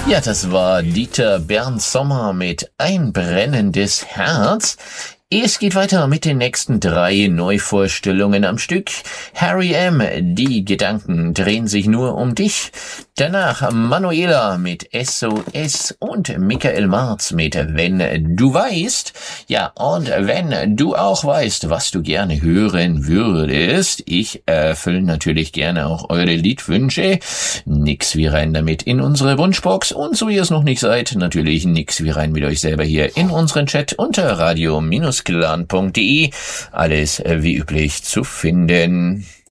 Ja, das war Dieter Bernd Sommer mit Ein brennendes Herz. Es geht weiter mit den nächsten 3 Neuvorstellungen am Stück. Harry M., Die Gedanken drehen sich nur um dich. Danach Manuela mit SOS und Michael Marz mit Wenn du weißt. Ja, und wenn du auch weißt, was du gerne hören würdest, ich erfülle natürlich gerne auch eure Liedwünsche. Nix wie rein damit in unsere Wunschbox und so ihr es noch nicht seid, natürlich nix wie rein mit euch selber hier in unseren Chat unter radio-clan.de. Alles wie üblich zu finden.